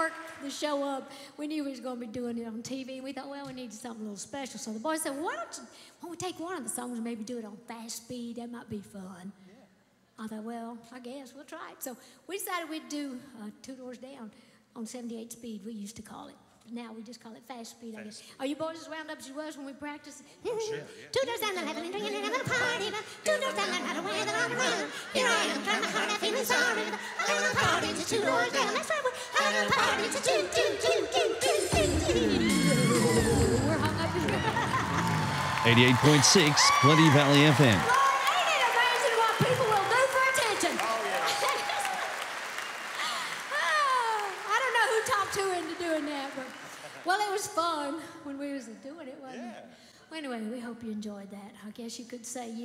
worked the show up, we knew we was going to be doing it on TV. We thought, well, we needed something a little special. So the boys said, why don't we take one of the songs and maybe do it on fast speed? That might be fun. Yeah. I thought, well, I guess we'll try it. So we decided we'd do Two Doors Down on 78 speed, we used to call it. Now we just call it fast speed, I guess. Are you boys as wound up as you was when we practiced? Sure, yeah. 2 doors down the line, and drinking and having a party. 2 doors down the line, away that I'm around. Here I am, trying to hide, I'm feeling sorry. Having a party, it's 2 doors down. That's right, we're having a party, it's 2. We're hung up here. 88.6 Plenty Valley FM. Lord, ain't it amazing what people will do for attention? Oh, yeah. I don't know who talked who into doing that, but, well, it was fun when we was doing it, wasn't it? Well, anyway, we hope you enjoyed that. I guess you could say, yeah.